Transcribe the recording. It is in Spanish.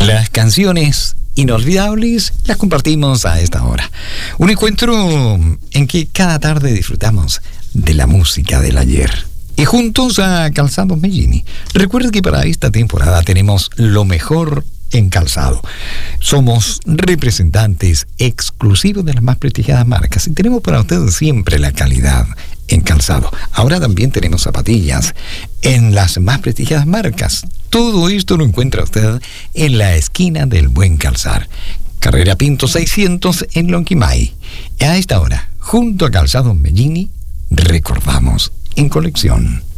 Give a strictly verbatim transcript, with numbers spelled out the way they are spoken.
Las canciones inolvidables las compartimos a esta hora. Un encuentro en que cada tarde disfrutamos de la música del ayer. Y juntos a Calzados Mellini. Recuerde que para esta temporada tenemos lo mejor en calzado. Somos representantes exclusivos de las más prestigiadas marcas y tenemos para ustedes siempre la calidad en calzado. Ahora también tenemos zapatillas en las más prestigiadas marcas. Todo esto lo encuentra usted en la esquina del Buen Calzar. Carrera Pinto seiscientos en Lonquimay. A esta hora, junto a Calzados Mellini, recordamos en colección.